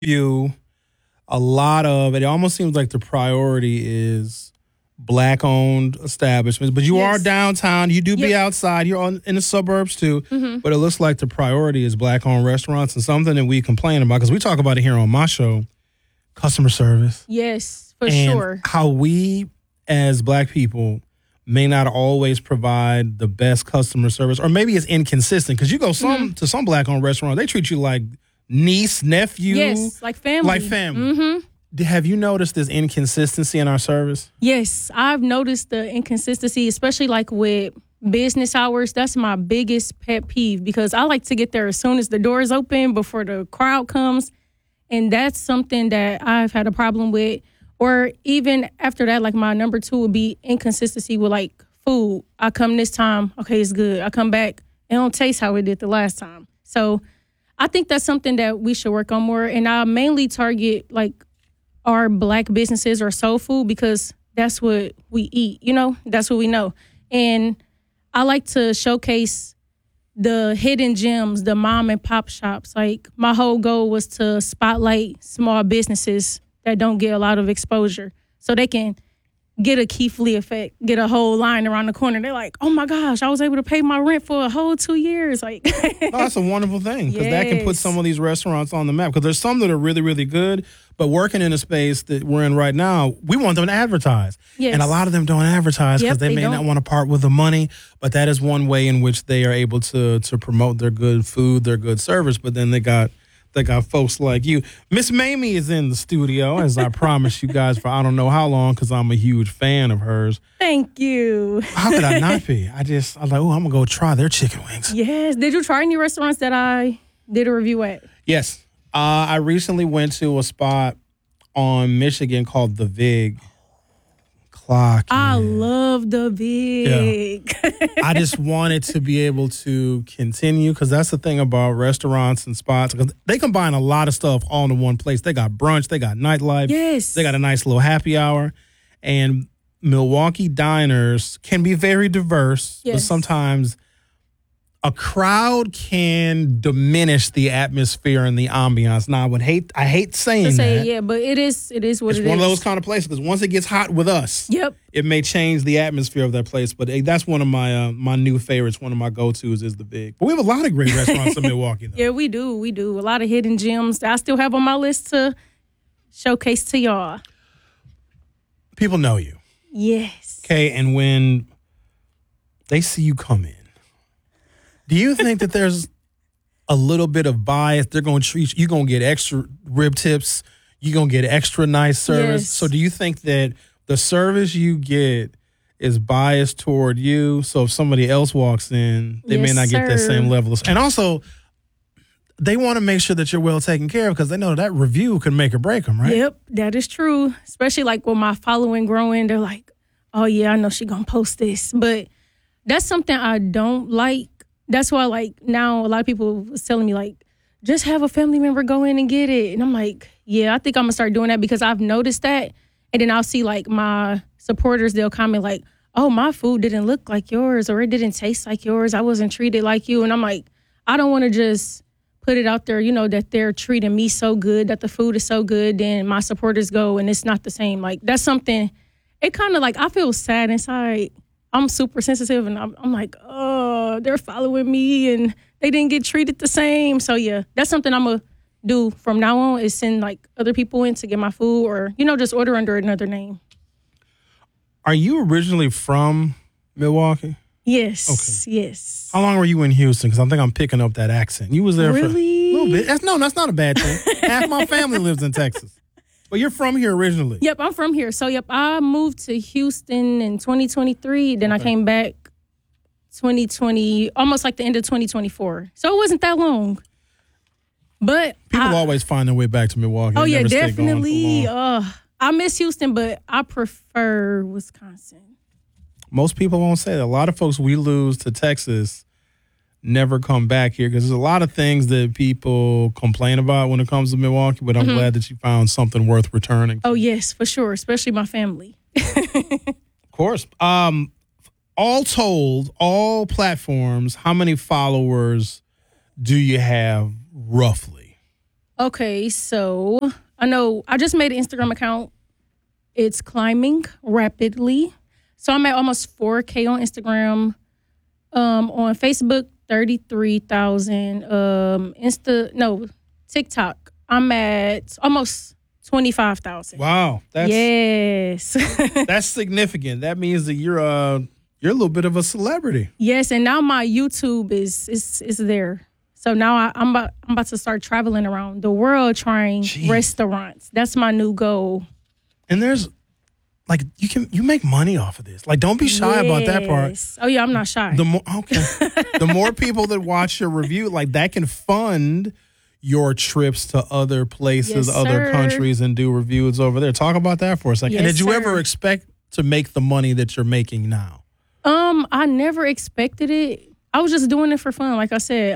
You a lot of it almost seems like the priority is black owned establishments, but you are Yes. downtown. You do be Yep. outside. You're in the suburbs too. Mm-hmm. But it looks like the priority is black owned restaurants, and something that we complain about because we talk about it here on my show, customer service. Yes, for And sure. how we as black people may not always provide the best customer service, or maybe it's inconsistent because you go to some black owned restaurant, they treat you like niece, nephew, Yes, like family. like family. Mm-hmm. Have you noticed this inconsistency in our service? Yes, I've noticed the inconsistency, especially like with business hours. That's my biggest pet peeve because I like to get there as soon as the doors open before the crowd comes. And that's something that I've had a problem with. Or even after that, like my number two would be inconsistency with like food. I come this time, okay, it's good. I come back, it don't taste how it did the last time. So I think that's something that we should work on more. And I mainly target like our black businesses or soul food because that's what we eat, that's what we know. And I like to showcase the hidden gems, the mom and pop shops. Like my whole goal was to spotlight small businesses that don't get a lot of exposure so they can get a Keith Lee effect, get a whole line around the corner. They're like, oh my gosh, I was able to pay my rent for a whole 2 years. Like, Oh, that's a wonderful thing because that can put Yes. some of these restaurants on the map because there's some that are really, really good, but working in a space that we're in right now, we want them to advertise. Yes. And a lot of them don't advertise because Yep, they they may not don't. want to part with the money, but that is one way in which they are able to promote their good food, their good service, but then they got folks like you. Miss Mamie is in the studio, as I promised you guys for I don't know how long because I'm a huge fan of hers. thank you. How could I not be? I was like, oh, I'm going to go try their chicken wings. Yes. Did you try any restaurants that I did a review at? Yes. I recently went to a spot on Michigan called The Vig. Clock. I love the Vig. I just wanted to be able to continue because that's the thing about restaurants and spots because they combine a lot of stuff all in one place. They got brunch, they got nightlife, Yes. they got a nice little happy hour, and Milwaukee diners can be very diverse, but Yes. sometimes a crowd can diminish the atmosphere and the ambiance. Now, I hate saying to say, that. yeah, but it is what It's it is. one of those kind of places because once it gets hot with us, Yep. it may change the atmosphere of that place. But that's one of my my new favorites. One of my go-tos is the Big. But we have a lot of great restaurants in Milwaukee, though. Yeah, we do. We do. A lot of hidden gems that I still have on my list to showcase to y'all. People know you, Yes. okay? And when they see you come in, do you think that there's a little bit of bias? They're going to treat you. You're going to get extra rib tips. You're going to get extra nice service. Yes. So do you think that the service you get is biased toward you? So if somebody else walks in, they may Yes, not get that sir. same level of. And also, they want to make sure that you're well taken care of because they know that review can make or break them, right? Yep, that is true. Especially like with my following growing, they're like, oh yeah, I know she gonna post this. But that's something I don't like. That's why like now a lot of people was telling me like, just have a family member go in and get it. And I'm like, yeah, I think I'm gonna start doing that because I've noticed that. And then I'll see like my supporters, they'll comment like, oh, my food didn't look like yours or it didn't taste like yours. I wasn't treated like you. And I'm like, I don't want to just put it out there, that they're treating me so good, that the food is so good, then my supporters go and it's not the same. Like, that's something, it kind of like, I feel sad inside. I'm super sensitive and I'm like, oh, they're following me and they didn't get treated the same. So, yeah, that's something I'm going to do from now on is send like other people in to get my food or, just order under another name. Are you originally from Milwaukee? Yes. Yes. How long were you in Houston? Because I think I'm picking up that accent. You was there for a Really? little bit. That's not a bad thing. Half my family lives in Texas. But you're from here originally. Yep, I'm from here. So, I moved to Houston in 2023. Then I came back 2020, almost like the end of 2024. So it wasn't that long. But People always find their way back to Milwaukee. oh They yeah, never stay gone for definitely. long. I miss Houston, but I prefer Wisconsin. Most people won't say that. A lot of folks we lose to Texas never come back here because there's a lot of things that people complain about when it comes to Milwaukee, but I'm glad that you found something worth returning to. Oh yes, for sure, especially my family. Of course. All told, all platforms, how many followers do you have roughly? Okay, so I know I just made an Instagram account. It's climbing rapidly. So I'm at almost 4K on Instagram. On Facebook, 33,000. TikTok, I'm at almost 25,000. Wow, Yes. that's significant. That means that you're a little bit of a celebrity. Yes, and now my YouTube is there. So now I'm about to start traveling around the world trying restaurants. That's my new goal. And there's like you make money off of this. Like, don't be shy about that part. Oh yeah, I'm not shy. The more people that watch your review, like that can fund your trips to other places, other countries, and do reviews over there. Talk about that for a second. And did you ever expect to make the money that you're making now? I never expected it. I was just doing it for fun, like I said.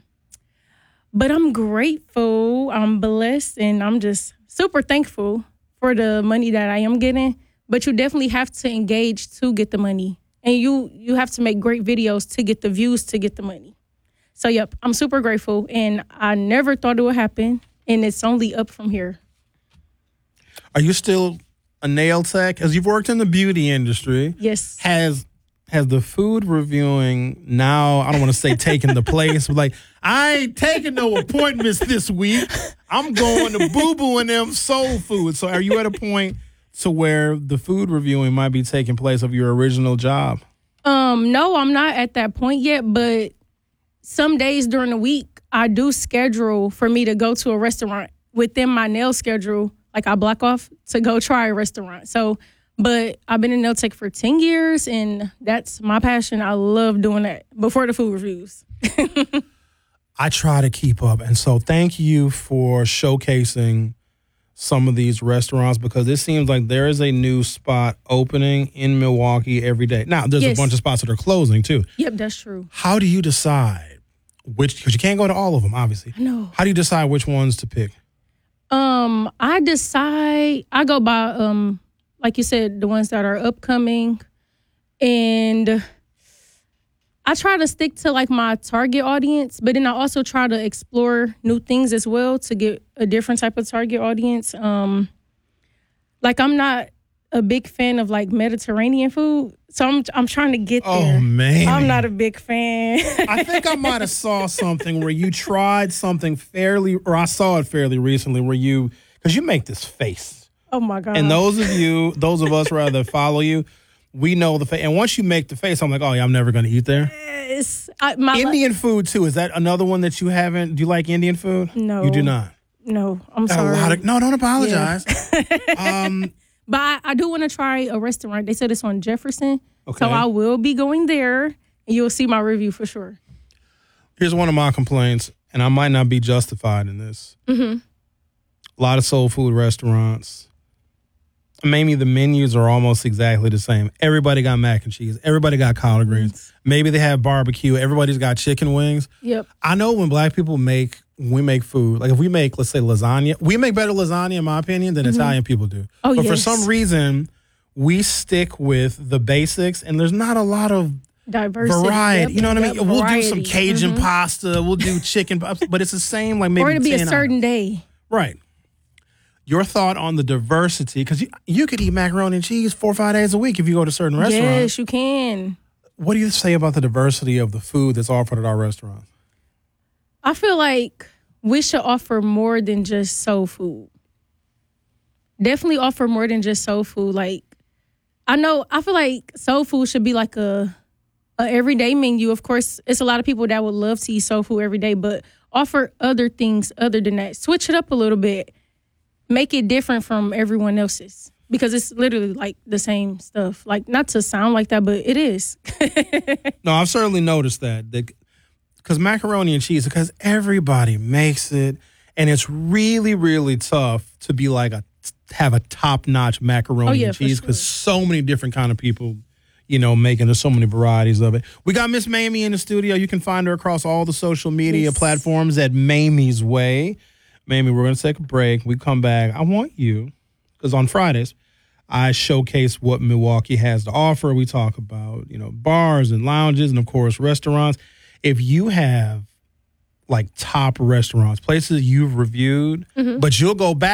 But I'm grateful. I'm blessed, and I'm just super thankful for the money that I am getting. But you definitely have to engage to get the money. And you have to make great videos to get the views to get the money. So, yep, I'm super grateful. And I never thought it would happen. And it's only up from here. Are you still a nail tech? Because you've worked in the beauty industry. Yes. Has the food reviewing now, I don't want to say taking the place, but like, I ain't taking no appointments this week. I'm going to Boo-Boo and them soul food. So are you at a point to where the food reviewing might be taking place of your original job? No, I'm not at that point yet, but some days during the week, I do schedule for me to go to a restaurant within my nail schedule. Like I block off to go try a restaurant. So, but I've been in nail tech for 10 years and that's my passion. I love doing that before the food reviews. I try to keep up. And so thank you for showcasing some of these restaurants because it seems like there is a new spot opening in Milwaukee every day. Now, there's a bunch of spots that are closing too. Yep, that's true. How do you decide which, because you can't go to all of them, obviously. I know. How do you decide which ones to pick? I go by, like you said, the ones that are upcoming. And I try to stick to like my target audience, but then I also try to explore new things as well to get a different type of target audience. Like I'm not a big fan of like Mediterranean food, so I'm trying to get there. Oh man, I'm not a big fan. I think I might have saw something where you tried something I saw it fairly recently where because you make this face. Oh my God. And those of us rather follow you. We know the face. And once you make the face, I'm like, oh, yeah, I'm never going to eat there. Yes. Indian food, too. Is that another one that you haven't? Do you like Indian food? No. You do not? No. I'm sorry. No, don't apologize. Yeah. But I do want to try a restaurant. They said it's on Jefferson. Okay. So I will be going there, and you'll see my review for sure. Here's one of my complaints, and I might not be justified in this. Mm-hmm. A lot of soul food restaurants. Maybe the menus are almost exactly the same. Everybody got mac and cheese. Everybody got collard greens. Maybe they have barbecue. Everybody's got chicken wings. Yep. I know when black people when we make food, like if we make, let's say, lasagna, we make better lasagna, in my opinion, than Italian people do. Oh, but for some reason, we stick with the basics, and there's not a lot of diversity. Variety. Yep. You know what I mean? We'll do some Cajun Mm-hmm. pasta. We'll do chicken, but it's the same, like maybe or it'll be a 10 certain items. day. Right. Your thought on the diversity, because you could eat macaroni and cheese 4 or 5 days a week if you go to certain restaurants. Yes, you can. What do you say about the diversity of the food that's offered at our restaurants? I feel like we should offer more than just soul food. Definitely offer more than just soul food. Like, I feel like soul food should be like a everyday menu. Of course, it's a lot of people that would love to eat soul food every day, but offer other things other than that. Switch it up a little bit. Make it different from everyone else's because it's literally like the same stuff. Like, not to sound like that, but it is. No, I've certainly noticed that because macaroni and cheese, because everybody makes it, and it's really, really tough to be like have a top-notch macaroni and cheese because so many different kind of people, making there's so many varieties of it. We got Miss Mamie in the studio. You can find her across all the social media platforms at Mamie's Way. Mamie, we're going to take a break. We come back. I want you, because on Fridays, I showcase what Milwaukee has to offer. We talk about, bars and lounges and, of course, restaurants. If you have like top restaurants, places you've reviewed, but you'll go back